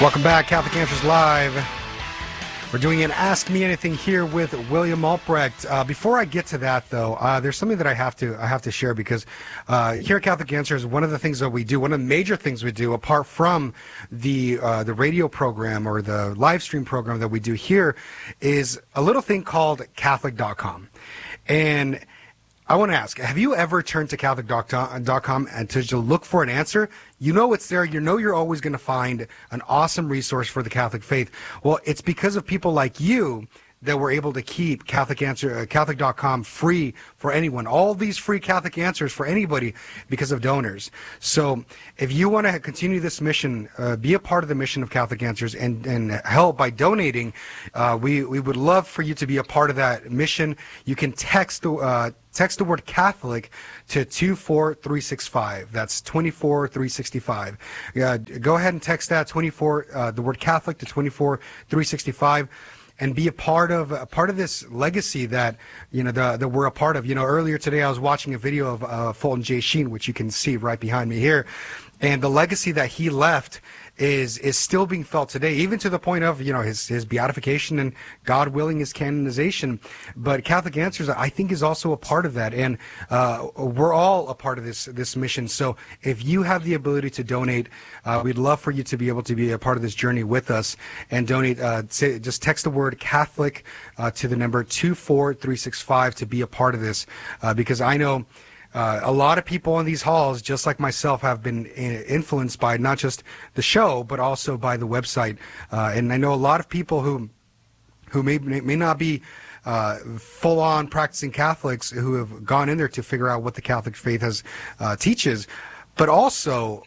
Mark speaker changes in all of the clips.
Speaker 1: Welcome back, Catholic Answers Live. We're doing an Ask Me Anything here with William Albrecht. Before I get to that, though, there's something that I have to share because here at Catholic Answers, one of the things that we do, one of the major things we do, apart from the radio program or the live stream program that we do here, is a little thing called Catholic.com. And I want to ask, have you ever turned to Catholic.com and to look for an answer? You know it's there. You know you're always going to find an awesome resource for the Catholic faith. Well, it's because of people like you that we're able to keep Catholic.com free for anyone. All these free Catholic answers for anybody because of donors. So if you want to continue this mission, be a part of the mission of Catholic Answers and help by donating, we would love for you to be a part of that mission. You can text the word Catholic to 24365. That's 24365. Go ahead and text that the word Catholic to 24365. And be a part of this legacy that that we're a part of. Earlier today I was watching a video of Fulton J. Sheen, which you can see right behind me here, and the legacy that he left is still being felt today, even to the point of his beatification and, God willing, his canonization. But Catholic Answers, I think, is also a part of that, and we're all a part of this mission. So if you have the ability to donate, we'd love for you to be able to be a part of this journey with us and donate. Just text the word Catholic to the number 24365 to be a part of this, because I know a lot of people in these halls, just like myself, have been influenced by not just the show, but also by the website. And I know a lot of people who may not be full-on practicing Catholics who have gone in there to figure out what the Catholic faith teaches, but also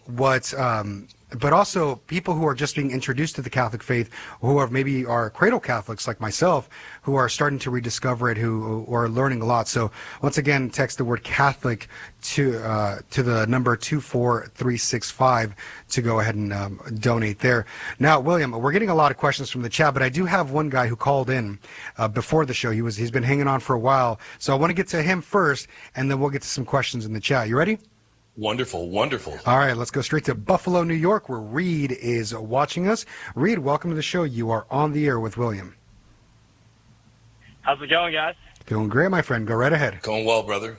Speaker 1: people who are just being introduced to the Catholic faith, who are maybe cradle Catholics like myself, who are starting to rediscover it, who are learning a lot. So once again, text the word Catholic to the number 24365 to go ahead and donate there. Now, William, we're getting a lot of questions from the chat, but I do have one guy who called in before the show. He's been hanging on for a while, so I want to get to him first, and then we'll get to some questions in the chat. You ready?
Speaker 2: Wonderful, wonderful.
Speaker 1: All right, let's go straight to Buffalo, New York, where Reed is watching us. Reed, welcome to the show. You are on the air with William.
Speaker 3: How's it going, guys?
Speaker 1: Doing great, my friend. Go right ahead.
Speaker 2: Going well, brother.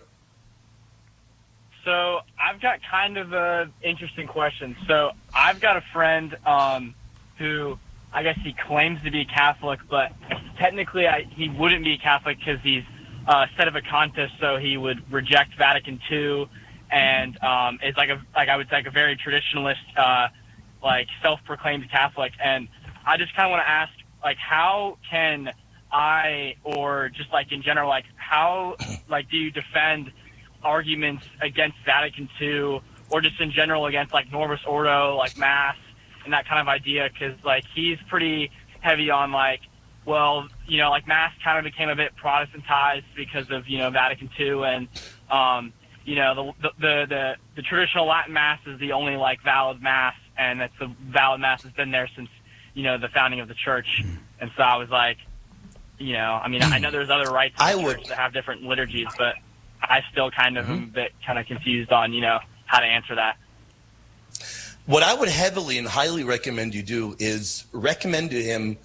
Speaker 3: So I've got kind of an interesting question. So I've got a friend who I guess he claims to be Catholic, but technically he wouldn't be Catholic because he's sedevacantist, so he would reject Vatican II. And is I would say a very traditionalist, self-proclaimed Catholic. And I just kind of want to ask, how can I, or just in general, how do you defend arguments against Vatican II, or just in general against Novus Ordo, Mass, and that kind of idea? Because he's pretty heavy on Mass kind of became a bit Protestantized because of Vatican II, and the traditional Latin Mass is the only valid Mass, and that's the valid Mass has been there since the founding of the Church. And so I was I know there's other rites in the Church that have different liturgies, but I still kind of am a bit confused on how to answer that.
Speaker 2: What I would heavily and highly recommend you do is recommend to him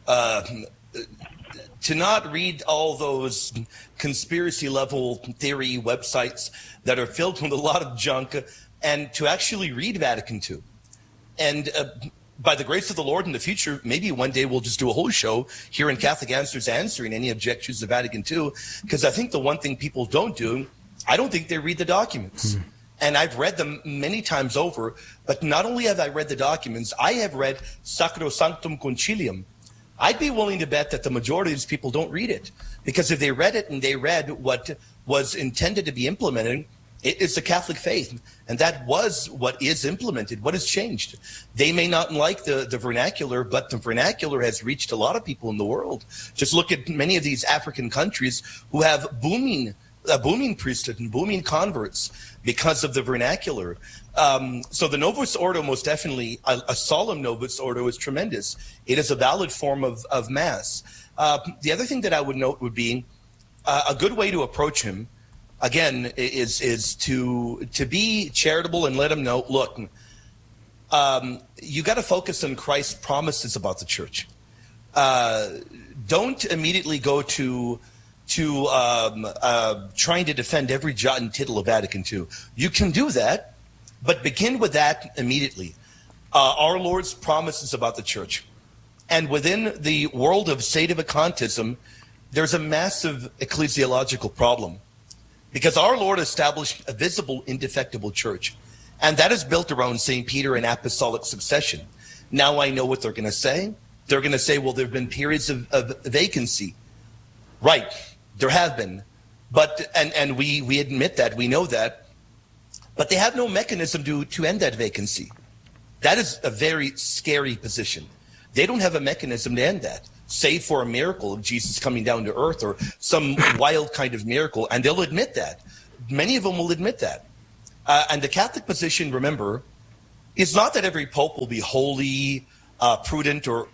Speaker 2: to not read all those conspiracy level theory websites that are filled with a lot of junk, and to actually read Vatican II. And by the grace of the Lord in the future, maybe one day we'll just do a whole show here in Catholic Answers answering any objections to Vatican II, because I think the one thing people don't do, I don't think they read the documents. And I've read them many times over, but not only have I read the documents, I have read Sacrosanctum Concilium. I'd be willing to bet that the majority of these people don't read it, because if they read it and they read what was intended to be implemented, it's the Catholic faith, and that was what is implemented. What has changed? They may not like the vernacular, but the vernacular has reached a lot of people in the world. Just look at many of these African countries who have a booming priesthood and booming converts because of the vernacular. So the Novus Ordo, most definitely, a solemn Novus Ordo is tremendous. It is a valid form of Mass. The other thing that I would note would be a good way to approach him, again, is to be charitable and let him know, look, You got to focus on Christ's promises about the church. Don't immediately go to trying to defend every jot and tittle of Vatican II. You can do that, but begin with that immediately. Our Lord's promises about the church. And within the world of sedevacantism, there's a massive ecclesiological problem, because our Lord established a visible, indefectible church, and that is built around St. Peter and apostolic succession. Now I know what they're going to say. They're going to say, well, there have been periods of vacancy. Right, there have been. But and we admit that, we know that. But they have no mechanism to end that vacancy. That is a very scary position. They don't have a mechanism to end that, save for a miracle of Jesus coming down to earth or some wild kind of miracle, and they'll admit that. Many of them will admit that. And the Catholic position, remember, is not that every pope will be holy, prudent, or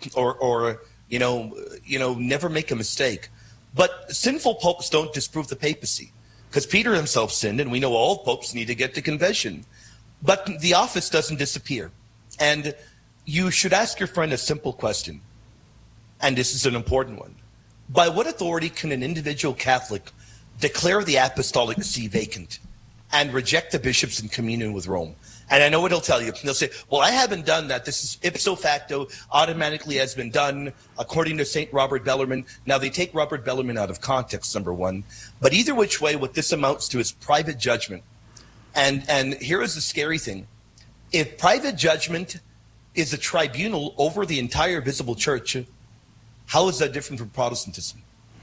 Speaker 2: never make a mistake. But sinful popes don't disprove the papacy, because Peter himself sinned, and we know all popes need to get to confession. But the office doesn't disappear. And you should ask your friend a simple question, and this is an important one. By what authority can an individual Catholic declare the apostolic see vacant and reject the bishops in communion with Rome? And I know what he'll tell you. He'll say, well, I haven't done that. This is ipso facto, automatically has been done, according to St. Robert Bellarmine. Now, they take Robert Bellarmine out of context, number one. But either which way, what this amounts to is private judgment. And here is the scary thing. If private judgment is a tribunal over the entire visible church, how is that different from Protestantism?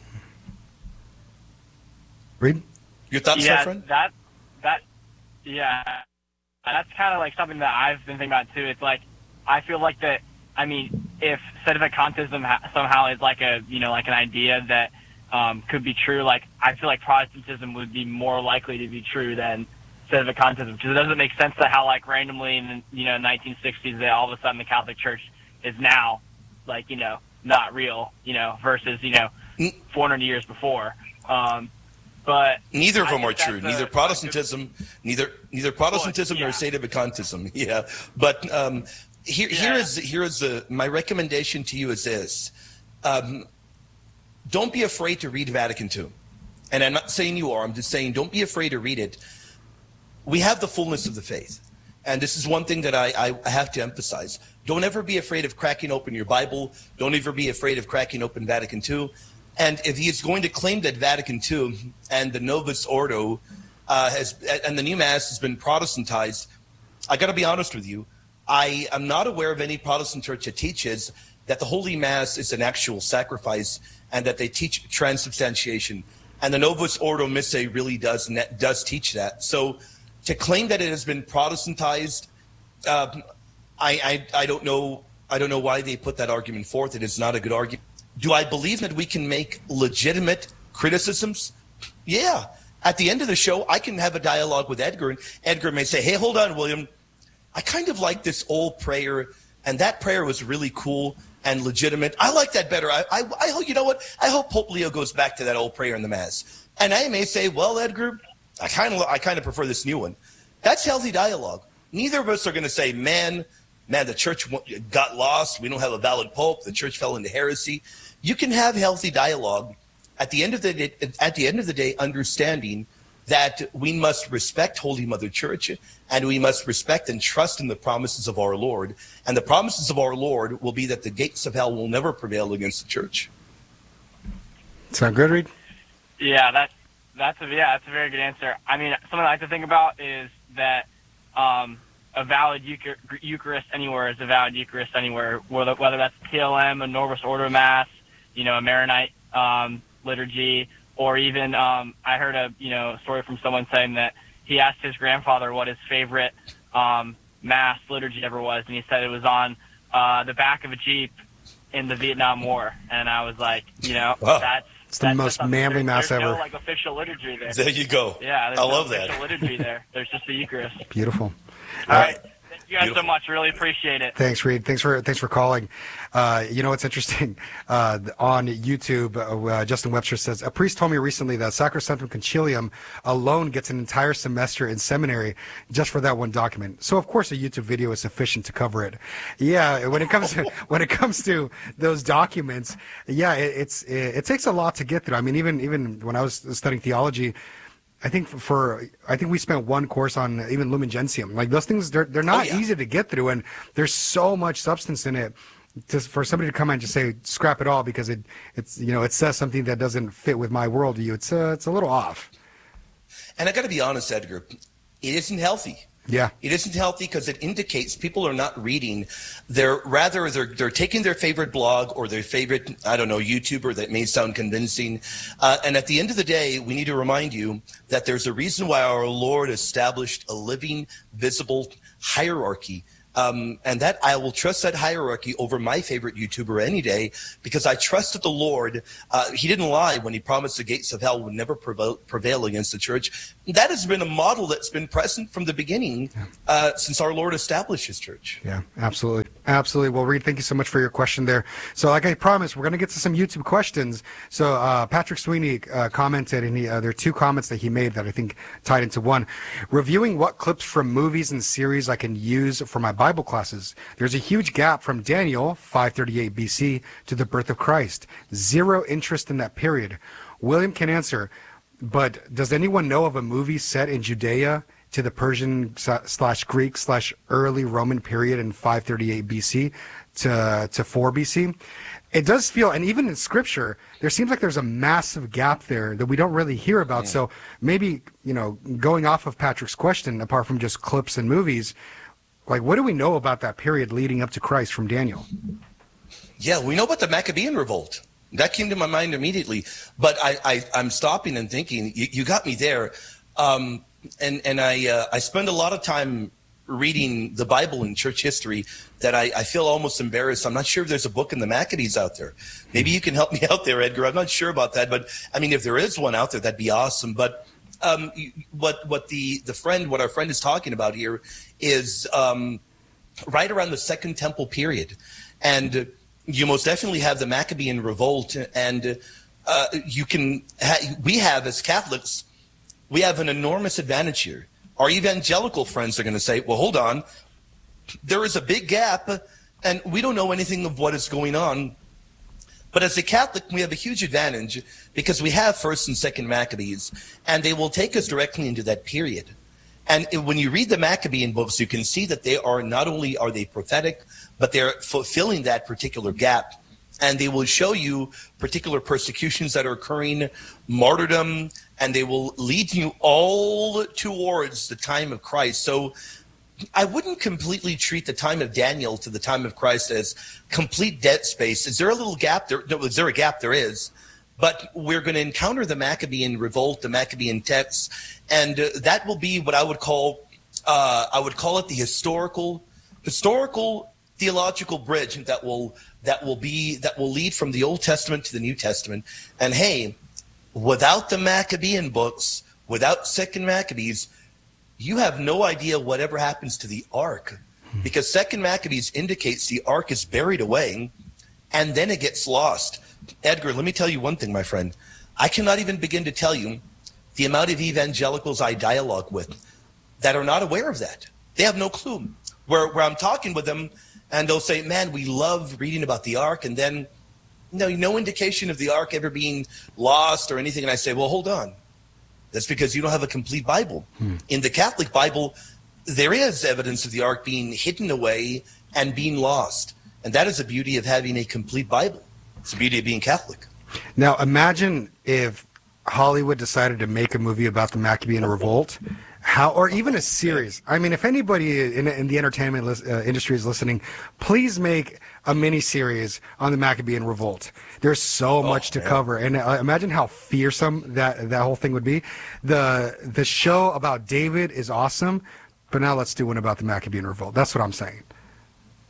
Speaker 1: Reed?
Speaker 2: Your thoughts, my friend?
Speaker 3: That's kind of like something that I've been thinking about too. It's like, I feel like that, I mean, if sedevacantism somehow is like a, like an idea that could be true, like, I feel like Protestantism would be more likely to be true than sedevacantism, because it doesn't make sense that how, like, randomly in the 1960s that all of a sudden the Catholic Church is now, like, not real, versus 400 years before. But
Speaker 2: neither of them are true. Neither Protestantism nor sedevacantism. Yeah, but here is my recommendation to you is this: don't be afraid to read Vatican II, and I'm not saying you are. I'm just saying don't be afraid to read it. We have the fullness of the faith, and this is one thing that I have to emphasize. Don't ever be afraid of cracking open your Bible. Don't ever be afraid of cracking open Vatican II. And if he is going to claim that Vatican II and the Novus Ordo and the new Mass has been Protestantized, I got to be honest with you. I am not aware of any Protestant church that teaches that the Holy Mass is an actual sacrifice and that they teach transubstantiation. And the Novus Ordo Missae really does teach that. So to claim that it has been Protestantized, I don't know why they put that argument forth. It is not a good argument. Do I believe that we can make legitimate criticisms? Yeah. At the end of the show, I can have a dialogue with Edgar, and Edgar may say, hey, hold on, William. I kind of like this old prayer, and that prayer was really cool and legitimate. I like that better. I you know what? I hope Pope Leo goes back to that old prayer in the Mass. And I may say, well, Edgar, I kind of prefer this new one. That's healthy dialogue. Neither of us are going to say, man, the church got lost. We don't have a valid pope. The church fell into heresy. You can have healthy dialogue. At the end of the day, understanding that we must respect Holy Mother Church, and we must respect and trust in the promises of our Lord. And the promises of our Lord will be that the gates of hell will never prevail against the church.
Speaker 1: Sound good, Reed?
Speaker 3: Yeah, that's a very good answer. I mean, something I like to think about is that a valid Eucharist anywhere is a valid Eucharist anywhere, whether that's PLM, a Novus Ordo Mass, a Maronite liturgy, or even I heard a story from someone saying that he asked his grandfather what his favorite Mass liturgy ever was, and he said it was on the back of a Jeep in the Vietnam War. And I was like,
Speaker 2: wow.
Speaker 1: It's the most manly Mass ever.
Speaker 3: There's no, like, official liturgy there.
Speaker 2: There you go.
Speaker 3: Yeah, there's
Speaker 2: I
Speaker 3: no
Speaker 2: love
Speaker 3: official
Speaker 2: that.
Speaker 3: liturgy there. There's just the Eucharist.
Speaker 1: Beautiful.
Speaker 3: All right. you guys so
Speaker 2: Beautiful.
Speaker 3: much. Really appreciate it.
Speaker 1: Thanks, Reed. Thanks for calling. You know, it's interesting. On YouTube, Justin Webster says, a priest told me recently that Sacrosanctum Concilium alone gets an entire semester in seminary just for that one document. So, of course, a YouTube video is sufficient to cover it. Yeah, when it comes to those documents, yeah, it takes a lot to get through. I mean, even when I was studying theology, I think we spent one course on even Lumen Gentium. Like those things, they're not easy to get through, and there's so much substance in it. For somebody to come and just say scrap it all because it says something that doesn't fit with my worldview, it's a little off.
Speaker 2: And I got to be honest, Edgar, it isn't healthy.
Speaker 1: Yeah.
Speaker 2: It isn't healthy because it indicates people are not reading. They're taking their favorite blog or their favorite, I don't know, YouTuber that may sound convincing. And at the end of the day, we need to remind you that there's a reason why our Lord established a living, visible hierarchy. And that I will trust that hierarchy over my favorite YouTuber any day because I trust that the Lord, he didn't lie when he promised the gates of hell would never prevail against the church. That has been a model that's been present from the beginning since our Lord established his church.
Speaker 1: Yeah, absolutely. Absolutely. Well, Reed, thank you so much for your question there. So like I promised, we're going to get to some YouTube questions. So Patrick Sweeney commented, and there are two comments that he made that I think tied into one. Reviewing what clips from movies and series I can use for my Bible classes. There's a huge gap from Daniel, 538 BC, to the birth of Christ. Zero interest in that period. William can answer, but does anyone know of a movie set in Judea to the Persian / Greek / early Roman period in 538 BC to 4 BC? It does feel, and even in Scripture, there seems like there's a massive gap there that we don't really hear about. Yeah. So maybe, going off of Patrick's question, apart from just clips and movies, like what do we know about that period leading up to Christ from Daniel?
Speaker 2: Yeah, we know about the Maccabean revolt. That came to my mind immediately. But I'm stopping and thinking, you got me there. And I spend a lot of time reading the Bible and church history that I feel almost embarrassed. I'm not sure if there's a book in the Maccabees out there. Maybe you can help me out there, Edgar. I'm not sure about that. But, I mean, if there is one out there, that'd be awesome. But what our friend is talking about here is right around the Second Temple period. And you most definitely have the Maccabean revolt. And we have, as Catholics, we have an enormous advantage here. Our evangelical friends are going to say, well, hold on. There is a big gap, and we don't know anything of what is going on. But as a Catholic, we have a huge advantage because we have First and Second Maccabees, and they will take us directly into that period. And when you read the Maccabean books, you can see that they are not only are they prophetic, but they're fulfilling that particular gap. And they will show you particular persecutions that are occurring, martyrdom, and they will lead you all towards the time of Christ. So I wouldn't completely treat the time of Daniel to the time of Christ as complete dead space. Is there a little gap there? No, is there a gap? There is. But we're going to encounter the Maccabean revolt, the Maccabean texts, and that will be what I would call it the historical theological bridge that will lead from the Old Testament to the New Testament. And hey, without the Maccabean books, without Second Maccabees, you have no idea whatever happens to the Ark, because Second Maccabees indicates the Ark is buried away, and then it gets lost. Edgar, let me tell you one thing, my friend. I cannot even begin to tell you the amount of evangelicals I dialogue with that are not aware of that. They have no clue. Where I'm talking with them, and they'll say, man, we love reading about the Ark, and then no indication of the Ark ever being lost or anything. And I say, well, hold on. That's because you don't have a complete Bible. In the Catholic Bible, there is evidence of the Ark being hidden away and being lost. And that is the beauty of having a complete Bible. It's the beauty of being Catholic.
Speaker 1: Now, imagine if Hollywood decided to make a movie about the Maccabean Revolt, or even a series. I mean, if anybody in the entertainment industry is listening, please make a mini-series on the Maccabean Revolt. There's so much to cover. And imagine how fearsome that whole thing would be. The show about David is awesome, but now let's do one about the Maccabean Revolt. That's what I'm saying.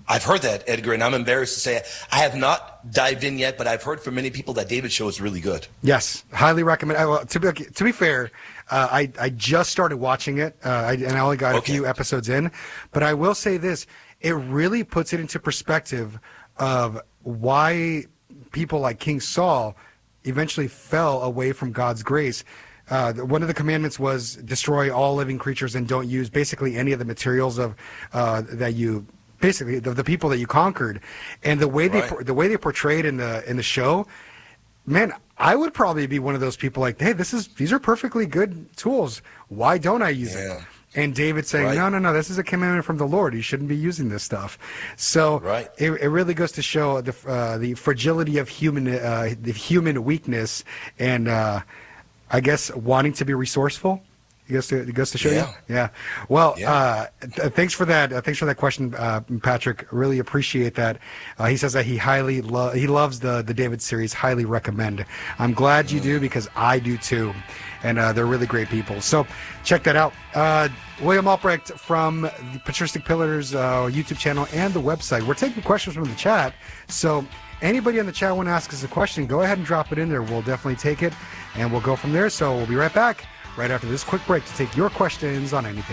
Speaker 2: I've heard that, Edgar, and I'm embarrassed to say I have not dived in yet, but I've heard from many people that David's show is really good.
Speaker 1: Yes, highly recommend. Well, to be fair, I just started watching it, and I only got a few episodes in. But I will say this: it really puts it into perspective of why people like King Saul eventually fell away from God's grace. One of the commandments was destroy all living creatures and don't use basically any of the materials of that you. Basically, the people that you conquered, and the way they portrayed in the show, man, I would probably be one of those people like, hey, these are perfectly good tools. Why don't I use it? And David saying, no, this is a commandment from the Lord. You shouldn't be using this stuff. So it really goes to show the fragility of the human weakness, and I guess wanting to be resourceful. It goes to show you. Yeah. Well, thanks for that. Thanks for that question, Patrick. Really appreciate that. He says that he loves the David series. Highly recommend. I'm glad you do, because I do too, and they're really great people. So check that out. William Albrecht from the Patristic Pillars YouTube channel and the website. We're taking questions from the chat. So anybody in the chat want to ask us a question, go ahead and drop it in there. We'll definitely take it, and we'll go from there. So we'll be right back right after this quick break to take your questions on anything.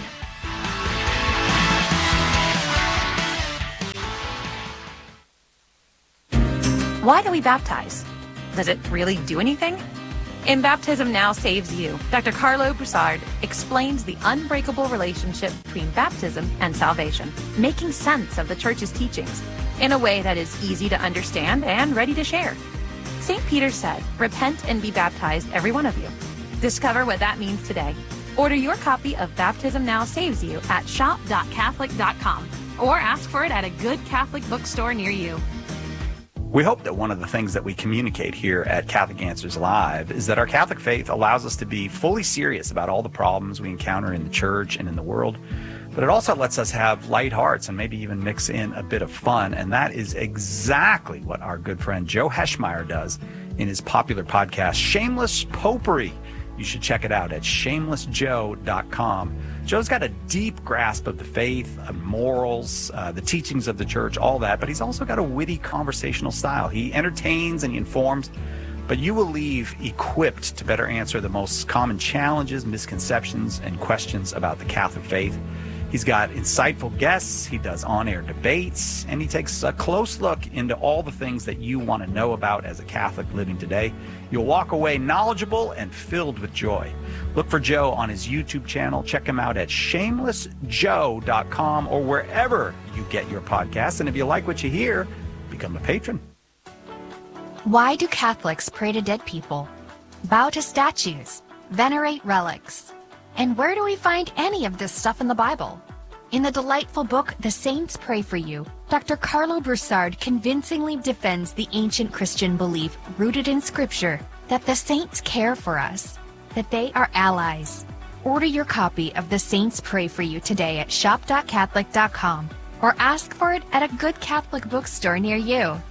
Speaker 4: Why do we baptize? Does it really do anything? In Baptism Now Saves You, Dr. Carlo Broussard explains the unbreakable relationship between baptism and salvation, making sense of the church's teachings in a way that is easy to understand and ready to share. St. Peter said, "Repent and be baptized, every one of you." Discover what that means today. Order your copy of Baptism Now Saves You at shop.catholic.com or ask for it at a good Catholic bookstore near you.
Speaker 5: We hope that one of the things that we communicate here at Catholic Answers Live is that our Catholic faith allows us to be fully serious about all the problems we encounter in the church and in the world, but it also lets us have light hearts and maybe even mix in a bit of fun, and that is exactly what our good friend Joe Heschmeyer does in his popular podcast, Shameless Popery. You should check it out at shamelessjoe.com. Joe's got a deep grasp of the faith, morals, the teachings of the church, all that, but he's also got a witty conversational style. He entertains and he informs, but you will leave equipped to better answer the most common challenges, misconceptions, and questions about the Catholic faith. He's got insightful guests, he does on-air debates, and he takes a close look into all the things that you want to know about as a Catholic living today. You'll walk away knowledgeable and filled with joy. Look for Joe on his YouTube channel. Check him out at shamelessjoe.com or wherever you get your podcasts. And if you like what you hear, become a patron.
Speaker 6: Why do Catholics pray to dead people, bow to statues, venerate relics? And where do we find any of this stuff in the Bible? In the delightful book, The Saints Pray for You, Dr. Carlo Broussard convincingly defends the ancient Christian belief rooted in Scripture that the saints care for us, that they are allies. Order your copy of The Saints Pray for You today at shop.catholic.com or ask for it at a good Catholic bookstore near you.